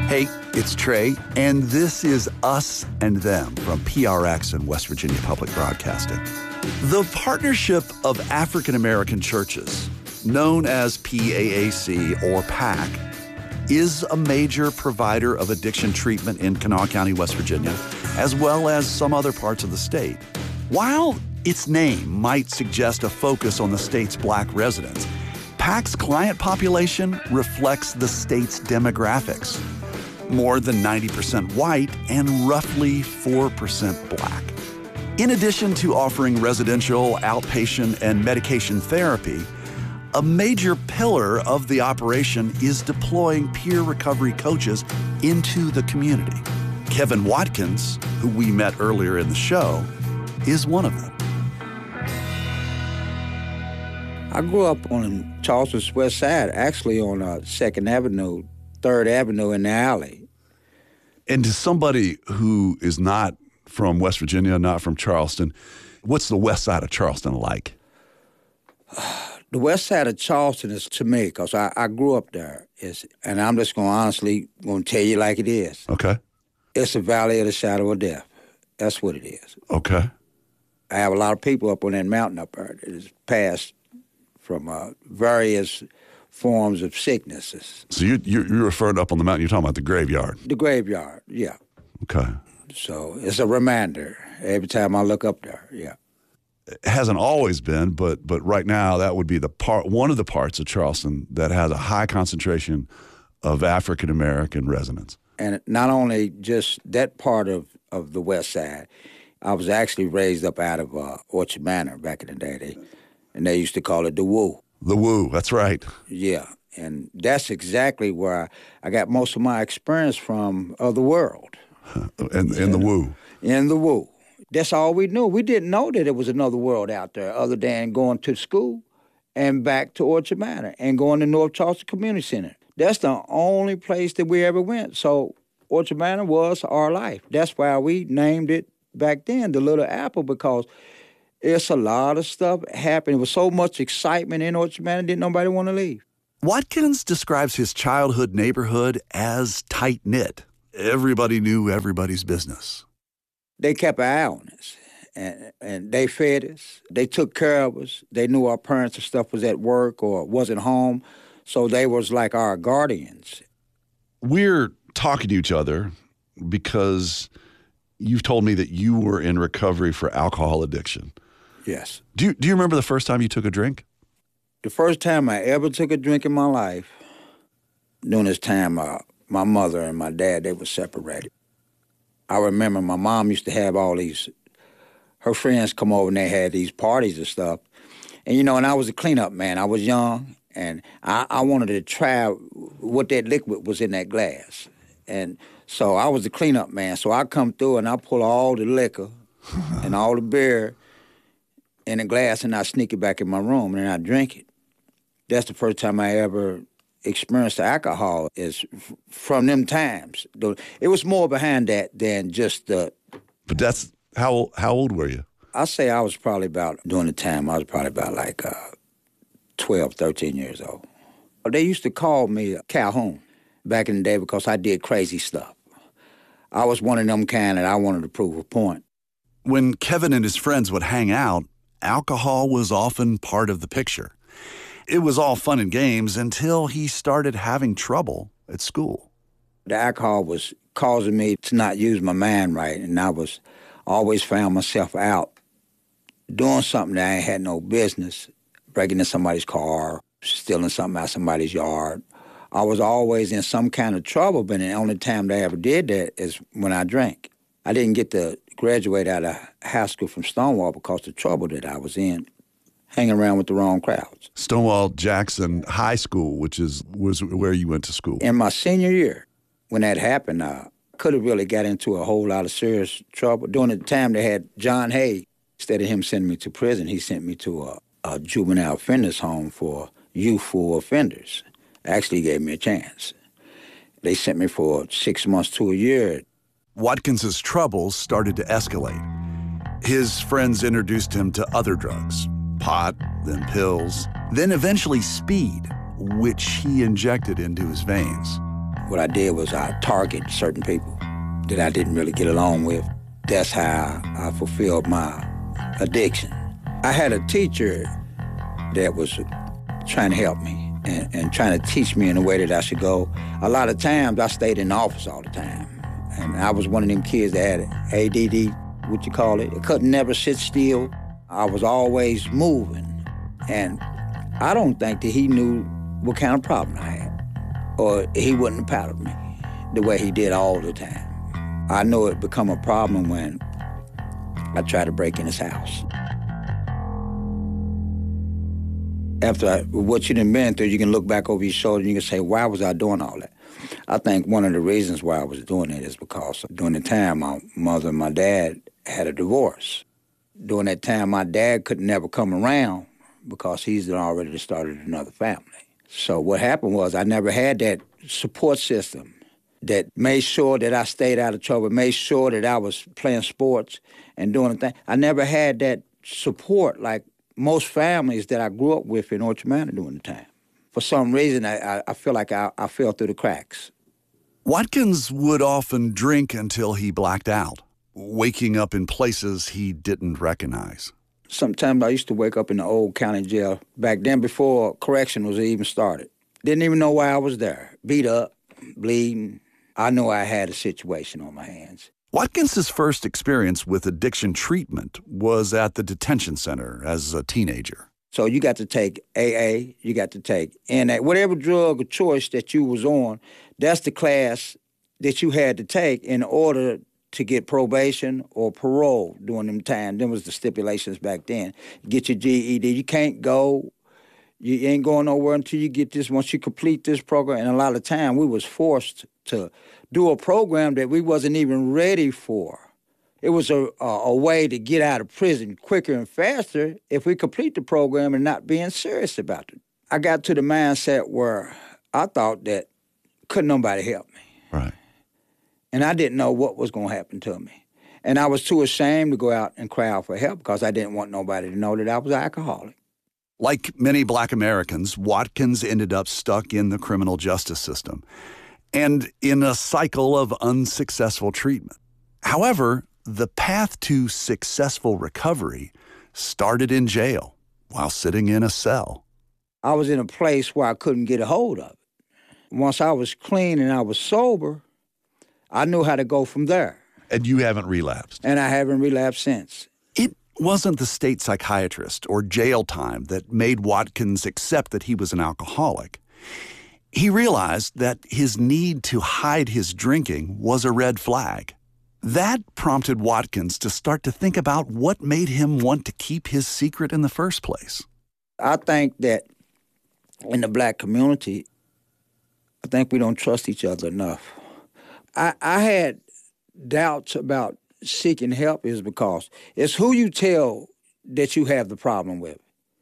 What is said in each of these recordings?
Hey, it's Trey, and this is Us and Them from PRX and West Virginia Public Broadcasting. The Partnership of African American Churches, known as PAAC or PAC, is a major provider of addiction treatment in Kanawha County, West Virginia, as well as some other parts of the state. While its name might suggest a focus on the state's black residents, PAC's client population reflects the state's demographics. More than 90% white and roughly 4% black. In addition to offering residential, outpatient, and medication therapy, a major pillar of the operation is deploying peer recovery coaches into the community. Kevin Watkins, who we met earlier in the show, is one of them. I grew up on Charleston's west side, actually on 2nd Avenue, 3rd Avenue in the alley. And to somebody who is not from West Virginia, not from Charleston, what's the west side of Charleston like? The west side of Charleston is to me, because I grew up there, and I'm just going to tell you like it is. Okay. It's a valley of the shadow of death. That's what it is. Okay. I have a lot of people up on that mountain up there that has passed from various forms of sicknesses. So you're referring up on the mountain, you're talking about the graveyard? The graveyard, yeah. Okay. So it's a reminder every time I look up there, yeah. It hasn't always been, but right now that would be one of the parts of Charleston that has a high concentration of African American residents. And not only just that part of the west side, I was actually raised up out of Orchard Manor back in the day, and they used to call it the Woo. The Woo, that's right. Yeah, and that's exactly where I got most of my experience from of the world. In the Woo. In the Woo. That's all we knew. We didn't know that there was another world out there other than going to school and back to Orchard Manor and going to North Charleston Community Center. That's the only place that we ever went. So Orchard Manor was our life. That's why we named it back then the Little Apple, because it's a lot of stuff happening. There was so much excitement in Orchard Manor, didn't nobody want to leave. Watkins describes his childhood neighborhood as tight-knit. Everybody knew everybody's business. They kept an eye on us, and they fed us. They took care of us. They knew our parents and stuff was at work or wasn't home, so they was like our guardians. We're talking to each other because you've told me that you were in recovery for alcohol addiction. Yes. Do you remember the first time you took a drink? The first time I ever took a drink in my life, during this time, my mother and my dad, they were separated. I remember my mom used to have her friends come over and they had these parties and stuff. And, and I was a cleanup man. I was young, and I wanted to try what that liquid was in that glass. And so I was the cleanup man. So I come through and I pull all the liquor and all the beer in a glass, and I sneak it back in my room, and I drink it. That's the first time I ever experienced alcohol, is from them times. It was more behind that than just the... But that's... How old were you? I say I was probably about, during the time, I was probably about like 12, 13 years old. They used to call me Calhoun back in the day because I did crazy stuff. I was one of them kind that I wanted to prove a point. When Kevin and his friends would hang out, alcohol was often part of the picture. It was all fun and games until he started having trouble at school. The alcohol was causing me to not use my mind right, and I was always found myself out doing something that I ain't had no business, breaking into somebody's car, stealing something out of somebody's yard. I was always in some kind of trouble, but the only time that I ever did that is when I drank. I didn't get to graduate out of high school from Stonewall because of the trouble that I was in, hanging around with the wrong crowds. Stonewall Jackson High School, which was where you went to school. In my senior year, when that happened, I could have really got into a whole lot of serious trouble. During the time they had John Hay, instead of him sending me to prison, he sent me to a juvenile offenders home for youthful offenders. Actually gave me a chance. They sent me for 6 months to a year. Watkins's troubles started to escalate. His friends introduced him to other drugs, pot, then pills, then eventually speed, which he injected into his veins. What I did was I targeted certain people that I didn't really get along with. That's how I fulfilled my addiction. I had a teacher that was trying to help me and trying to teach me in the way that I should go. A lot of times I stayed in the office all the time. And I was one of them kids that had ADD, what you call it. I couldn't never sit still. I was always moving. And I don't think that he knew what kind of problem I had, or he wouldn't have paddled me the way he did all the time. I know it become a problem when I tried to break in his house. After what you done been through, you can look back over your shoulder and you can say, why was I doing all that? I think one of the reasons why I was doing it is because during the time my mother and my dad had a divorce. During that time, my dad could never come around because he's already started another family. So what happened was I never had that support system that made sure that I stayed out of trouble, made sure that I was playing sports and doing the thing. I never had that support like most families that I grew up with in Orchard Manor during the time. For some reason, I feel like I fell through the cracks. Watkins would often drink until he blacked out, waking up in places he didn't recognize. Sometimes I used to wake up in the old county jail back then before correction was even started. Didn't even know why I was there. Beat up, bleeding. I knew I had a situation on my hands. Watkins's first experience with addiction treatment was at the detention center as a teenager. So you got to take AA, you got to take NA, whatever drug of choice that you was on, that's the class that you had to take in order to get probation or parole during them time. Them was the stipulations back then. Get your GED. You can't go, you ain't going nowhere until you get this, once you complete this program. And a lot of time we was forced to do a program that we wasn't even ready for. It was a way to get out of prison quicker and faster if we complete the program and not being serious about it. I got to the mindset where I thought that couldn't nobody help me. Right. And I didn't know what was going to happen to me. And I was too ashamed to go out and cry out for help because I didn't want nobody to know that I was an alcoholic. Like many Black Americans, Watkins ended up stuck in the criminal justice system and in a cycle of unsuccessful treatment. However, the path to successful recovery started in jail while sitting in a cell. I was in a place where I couldn't get a hold of it. Once I was clean and I was sober, I knew how to go from there. And you haven't relapsed? And I haven't relapsed since. It wasn't the state psychiatrist or jail time that made Watkins accept that he was an alcoholic. He realized that his need to hide his drinking was a red flag. That prompted Watkins to start to think about what made him want to keep his secret in the first place. I think that in the Black community, I think we don't trust each other enough. I had doubts about seeking help is because it's who you tell that you have the problem with.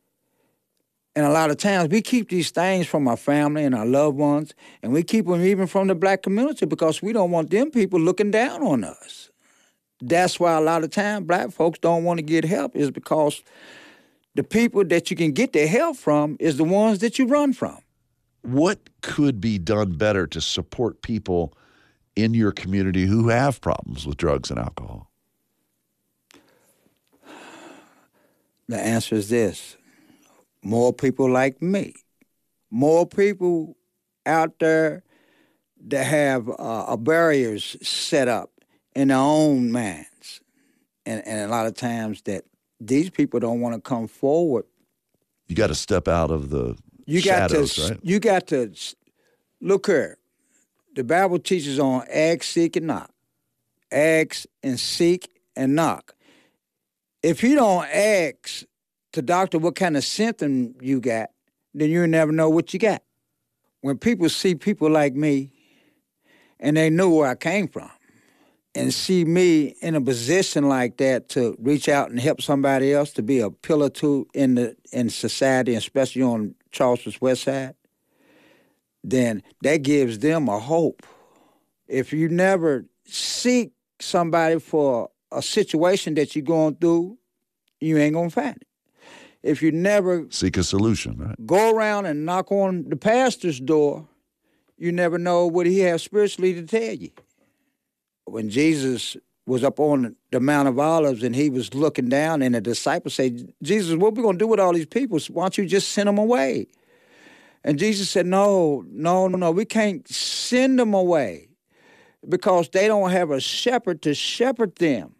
And a lot of times we keep these things from our family and our loved ones, and we keep them even from the Black community because we don't want them people looking down on us. That's why a lot of times Black folks don't want to get help is because the people that you can get their help from is the ones that you run from. What could be done better to support people in your community who have problems with drugs and alcohol? The answer is this. More people like me. More people out there that have barriers set up in their own minds. And a lot of times that these people don't want to come forward. You got to step out of the shadows, right? You got to, look here. The Bible teaches on ask, seek, and knock. Ask and seek and knock. If you don't ask the doctor what kind of symptom you got, then you'll never know what you got. When people see people like me, and they know where I came from, and see me in a position like that to reach out and help somebody else, to be a pillar to in society, especially on Charleston's West Side, then that gives them a hope. If you never seek somebody for a situation that you're going through, you ain't going to find it. If you never seek a solution, right? Go around and knock on the pastor's door, you never know what he has spiritually to tell you. When Jesus was up on the Mount of Olives and he was looking down and the disciples said, Jesus, what are we going to do with all these people? Why don't you just send them away? And Jesus said, no, we can't send them away because they don't have a shepherd to shepherd them.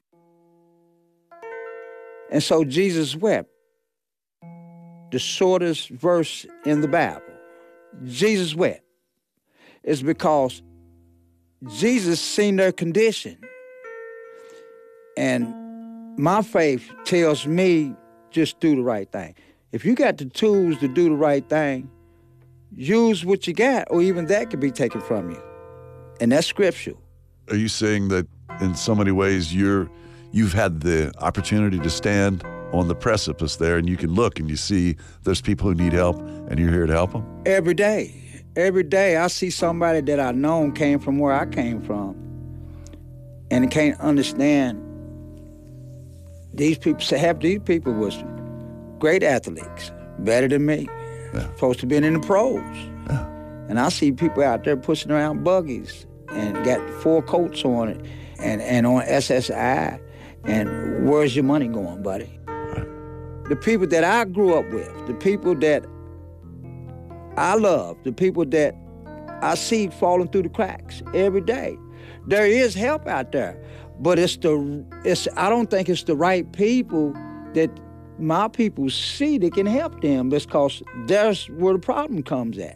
And so Jesus wept. The shortest verse in the Bible. Jesus wept. It's because Jesus seen their condition. And my faith tells me just do the right thing. If you got the tools to do the right thing, use what you got, or even that could be taken from you. And that's scriptural. Are you saying that in so many ways you've had the opportunity to stand on the precipice there and you can look and you see there's people who need help and you're here to help them? Every day. Every day I see somebody that I known came from where I came from and can't understand. These people was great athletes, better than me, supposed to be in the pros. Yeah. And I see people out there pushing around buggies and got 4 coats on it and on SSI. And where's your money going, buddy? The people that I grew up with, the people that I love, the people that I see falling through the cracks every day. There is help out there, but I don't think it's the right people that my people see that can help them, because that's where the problem comes at.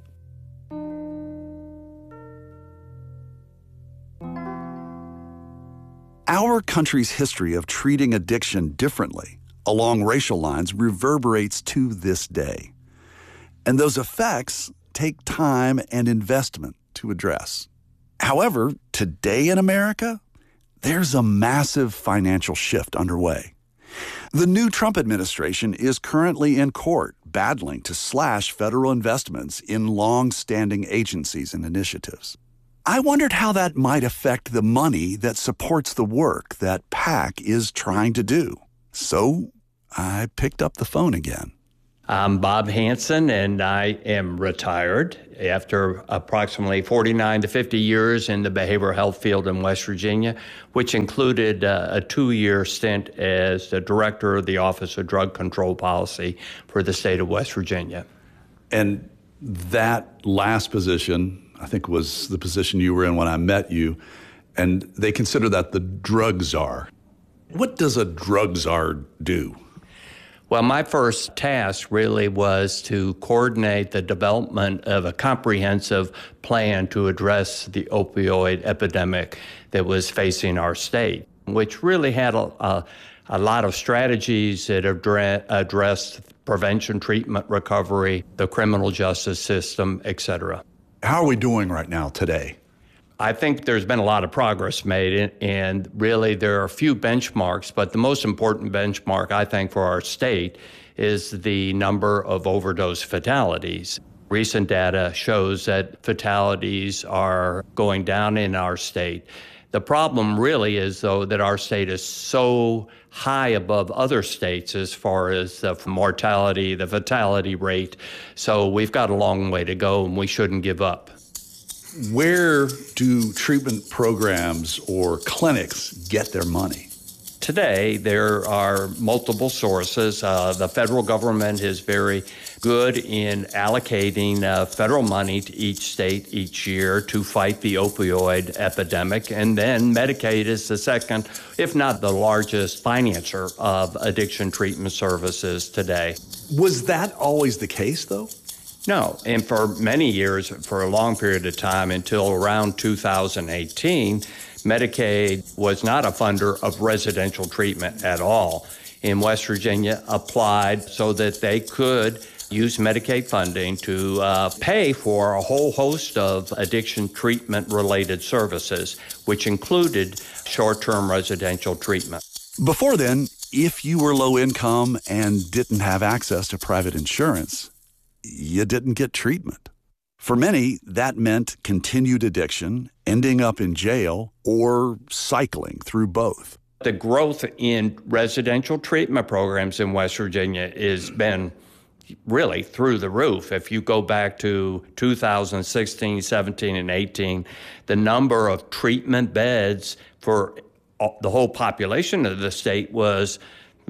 Our country's history of treating addiction differently along racial lines reverberates to this day. And those effects take time and investment to address. However, today in America, there's a massive financial shift underway. The new Trump administration is currently in court battling to slash federal investments in long-standing agencies and initiatives. I wondered how that might affect the money that supports the work that PAC is trying to do. So I picked up the phone again. I'm Bob Hansen, and I am retired after approximately 49 to 50 years in the behavioral health field in West Virginia, which included a 2-year stint as the director of the Office of Drug Control Policy for the state of West Virginia. And that last position, I think, was the position you were in when I met you, and they consider that the drug czar. What does a drug czar do? Well, my first task really was to coordinate the development of a comprehensive plan to address the opioid epidemic that was facing our state, which really had a lot of strategies that addressed prevention, treatment, recovery, the criminal justice system, et cetera. How are we doing right now today? I think there's been a lot of progress made, and really there are a few benchmarks, but the most important benchmark, I think, for our state is the number of overdose fatalities. Recent data shows that fatalities are going down in our state. The problem really is, though, that our state is so high above other states as far as the mortality, the fatality rate. So we've got a long way to go, and we shouldn't give up. Where do treatment programs or clinics get their money? Today, there are multiple sources. The federal government is very good in allocating federal money to each state each year to fight the opioid epidemic. And then Medicaid is the second, if not the largest, financer of addiction treatment services today. Was that always the case, though? No, and for many years, for a long period of time, until around 2018, Medicaid was not a funder of residential treatment at all. In West Virginia, applied so that they could use Medicaid funding to pay for a whole host of addiction treatment-related services, which included short-term residential treatment. Before then, if you were low income and didn't have access to private insurance, you didn't get treatment. For many, that meant continued addiction, ending up in jail, or cycling through both. The growth in residential treatment programs in West Virginia has been really through the roof. If you go back to 2016, 17, and 18, the number of treatment beds for the whole population of the state was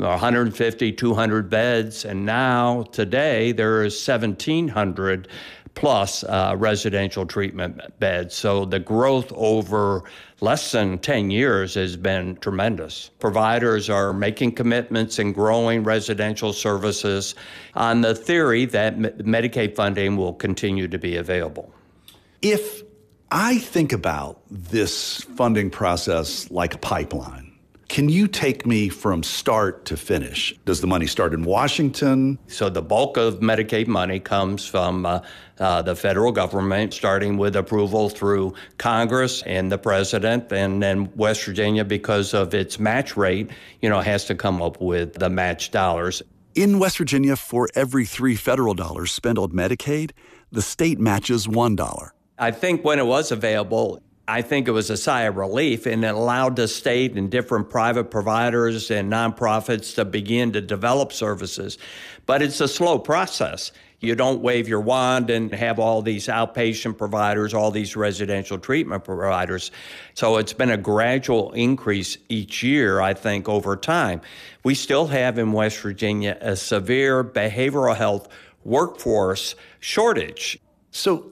150, 200 beds, and now today there is 1,700 plus residential treatment beds. So the growth over less than 10 years has been tremendous. Providers are making commitments and growing residential services on the theory that Medicaid funding will continue to be available. If I think about this funding process like a pipeline, can you take me from start to finish? Does the money start in Washington? So the bulk of Medicaid money comes from the federal government, starting with approval through Congress and the president, and then West Virginia, because of its match rate, has to come up with the match dollars. In West Virginia, for every $3 federal dollars spent on Medicaid, the state matches $1. I think when it was available, I think it was a sigh of relief, and it allowed the state and different private providers and nonprofits to begin to develop services. But it's a slow process. You don't wave your wand and have all these outpatient providers, all these residential treatment providers. So it's been a gradual increase each year, I think, over time. We still have in West Virginia a severe behavioral health workforce shortage. So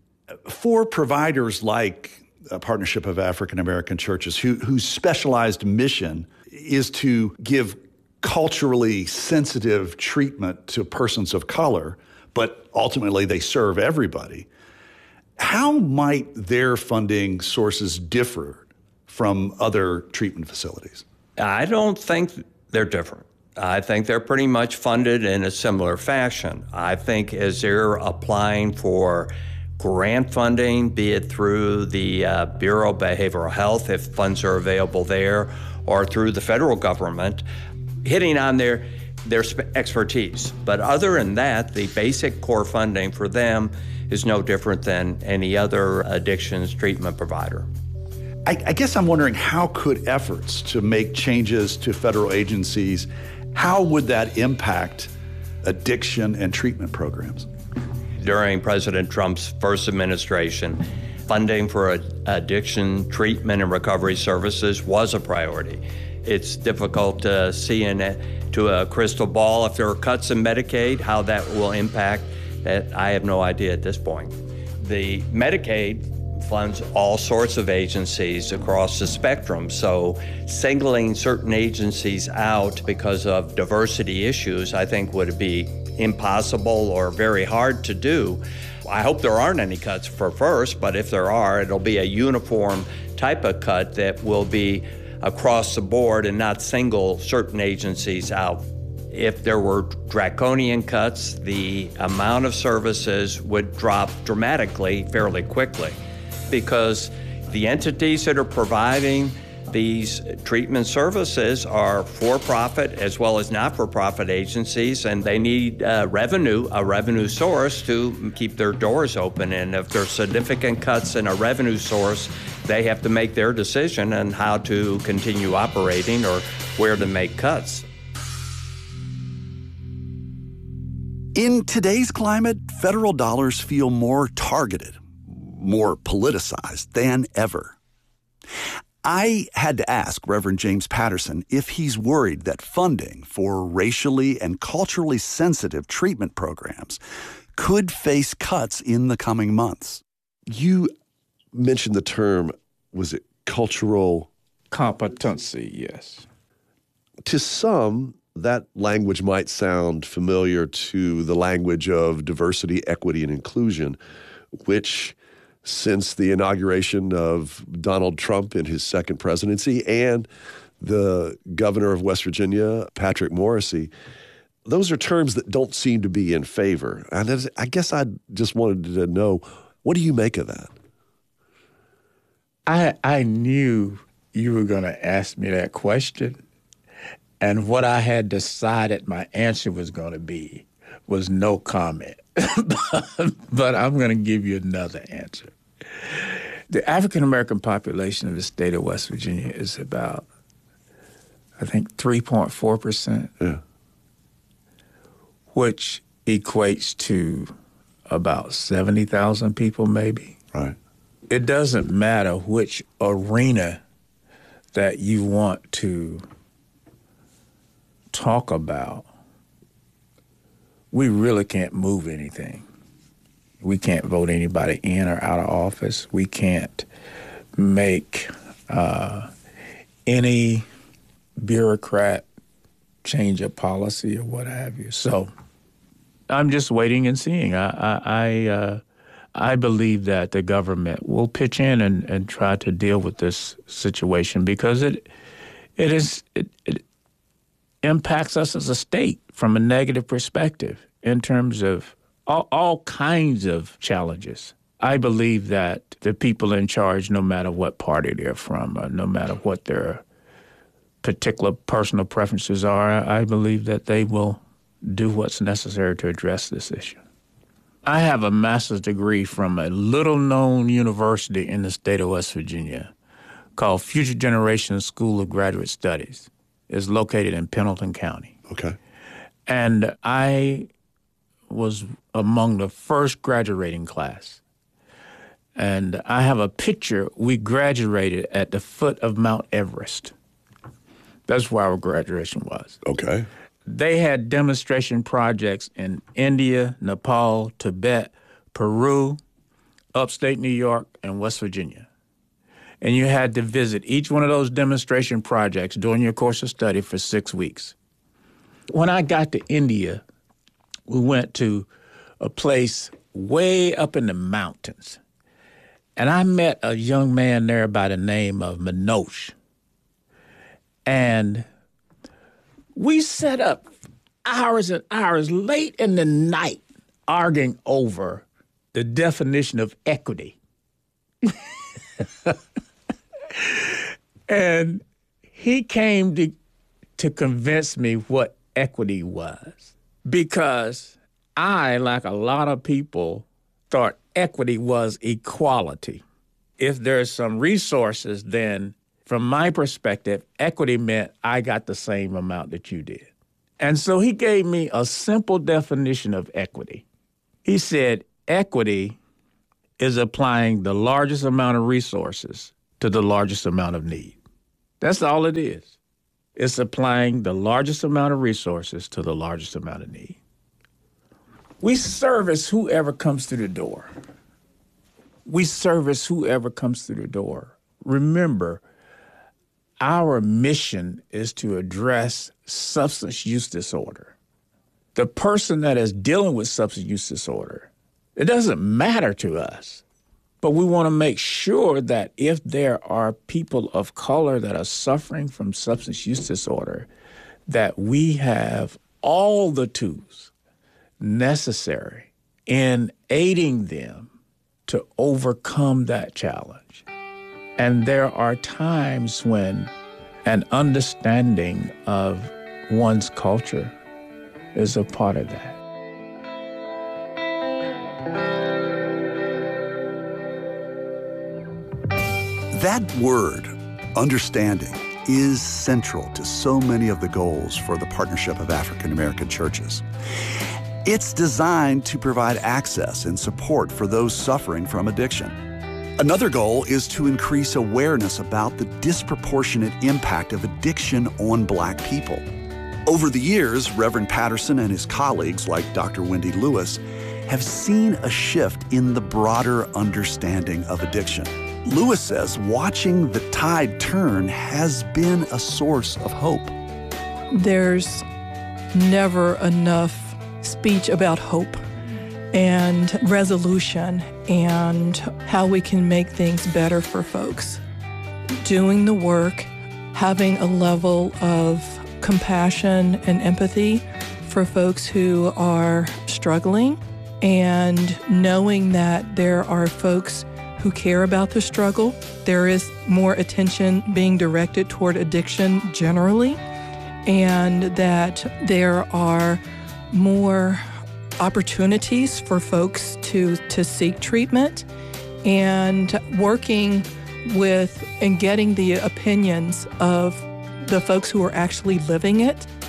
for providers like a Partnership of African American Churches, whose specialized mission is to give culturally sensitive treatment to persons of color, but ultimately they serve everybody, how might their funding sources differ from other treatment facilities? I don't think they're different. I think they're pretty much funded in a similar fashion. I think as they're applying for grant funding, be it through the Bureau of Behavioral Health, if funds are available there, or through the federal government, hitting on their expertise. But other than that, the basic core funding for them is no different than any other addictions treatment provider. I guess I'm wondering, how could efforts to make changes to federal agencies, how would that impact addiction and treatment programs? During President Trump's first administration, funding for addiction treatment and recovery services was a priority. It's difficult to see into a crystal ball if there are cuts in Medicaid, how that will impact that. I have no idea at this point. The Medicaid funds all sorts of agencies across the spectrum, so singling certain agencies out because of diversity issues, I think, would be impossible or very hard to do. I hope there aren't any cuts for FIRST, but if there are, it'll be a uniform type of cut that will be across the board and not single certain agencies out. If there were draconian cuts, the amount of services would drop dramatically fairly quickly, because the entities that are providing these treatment services are for-profit as well as not-for-profit agencies, and they need a revenue source to keep their doors open. And if there's significant cuts in a revenue source, they have to make their decision on how to continue operating or where to make cuts. In today's climate, federal dollars feel more targeted, more politicized than ever. I had to ask Reverend James Patterson if he's worried that funding for racially and culturally sensitive treatment programs could face cuts in the coming months. You mentioned the term, was it cultural Competency, yes. To some, that language might sound familiar to the language of diversity, equity, and inclusion, which since the inauguration of Donald Trump in his second presidency and the governor of West Virginia, Patrick Morrisey, those are terms that don't seem to be in favor. And I guess I just wanted to know, what do you make of that? I knew you were going to ask me that question, and what I had decided my answer was going to be was no comment. But I'm going to give you another answer. The African-American population of the state of West Virginia is about, I think, 3.4%, Yeah. which equates to about 70,000 people maybe. Right. It doesn't matter which arena that you want to talk about. We really can't move anything. We can't vote anybody in or out of office. We can't make any bureaucrat change a policy or what have you. So I'm just waiting and seeing. I believe that the government will pitch in and try to deal with this situation because it impacts us as a state from a negative perspective in terms of all kinds of challenges. I believe that the people in charge, no matter what party they're from, or no matter what their particular personal preferences are, I believe that they will do what's necessary to address this issue. I have a master's degree from a little-known university in the state of West Virginia called Future Generation School of Graduate Studies. It's located in Pendleton County. Okay. And I was among the first graduating class. And I have a picture. We graduated at the foot of Mount Everest. That's where our graduation was. Okay. They had demonstration projects in India, Nepal, Tibet, Peru, upstate New York, and West Virginia. And you had to visit each one of those demonstration projects during your course of study for 6 weeks. When I got to India, we went to a place way up in the mountains. And I met a young man there by the name of Manoj. And we sat up hours and hours late in the night arguing over the definition of equity. And he came to convince me what equity was. Because I, like a lot of people, thought equity was equality. If there's some resources, then from my perspective, equity meant I got the same amount that you did. And so he gave me a simple definition of equity. He said, equity is applying the largest amount of resources to the largest amount of need. That's all it is. It's applying the largest amount of resources to the largest amount of need. We service whoever comes through the door. We service whoever comes through the door. Remember, our mission is to address substance use disorder. The person that is dealing with substance use disorder, it doesn't matter to us. But we want to make sure that if there are people of color that are suffering from substance use disorder, that we have all the tools necessary in aiding them to overcome that challenge. And there are times when an understanding of one's culture is a part of that. That word, understanding, is central to so many of the goals for the Partnership of African American Churches. It's designed to provide access and support for those suffering from addiction. Another goal is to increase awareness about the disproportionate impact of addiction on Black people. Over the years, Reverend Patterson and his colleagues, like Dr. Wendy Lewis, have seen a shift in the broader understanding of addiction. Lewis says watching the tide turn has been a source of hope. There's never enough speech about hope and resolution and how we can make things better for folks. Doing the work, having a level of compassion and empathy for folks who are struggling, and knowing that there are folks who care about the struggle. There is more attention being directed toward addiction generally, and that there are more opportunities for folks to seek treatment, and working with and getting the opinions of the folks who are actually living it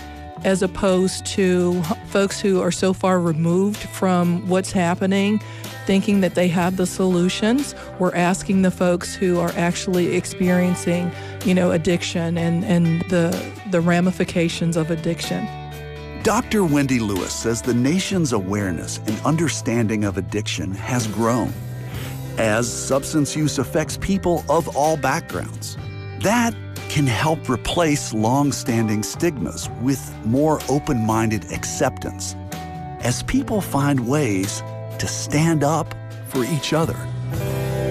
as opposed to folks who are so far removed from what's happening, thinking that they have the solutions. We're asking the folks who are actually experiencing, addiction and the ramifications of addiction. Dr. Wendy Lewis says the nation's awareness and understanding of addiction has grown as substance use affects people of all backgrounds. That can help replace long-standing stigmas with more open-minded acceptance as people find ways to stand up for each other.